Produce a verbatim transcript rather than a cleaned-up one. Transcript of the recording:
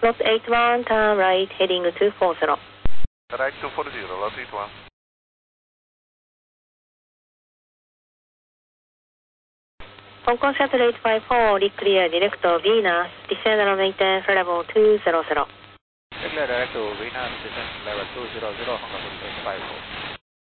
Lot eight one, turn right, heading two four zero. Right two four zero, lot eight one. Hong Kong Shuttle eight five four, clear direct to Venus, descend and maintain flight level two zero zero. Clear direct to Venus, descend level two zero zero, Hong Kong eight five four.